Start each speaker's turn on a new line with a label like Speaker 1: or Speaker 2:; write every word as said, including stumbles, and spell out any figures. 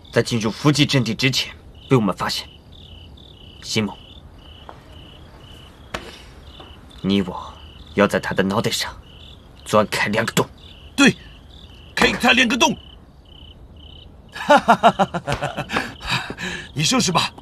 Speaker 1: 在进入伏击阵地之前被我们发现。辛某，你我要在他的脑袋上钻开两个洞。
Speaker 2: 对，开他两个洞。哈哈哈哈哈！你收拾吧。